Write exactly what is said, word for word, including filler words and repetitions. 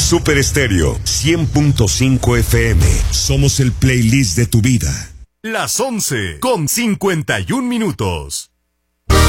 Super Estéreo cien punto cinco F M. Somos el playlist de tu vida. Las once con cincuenta y un minutos.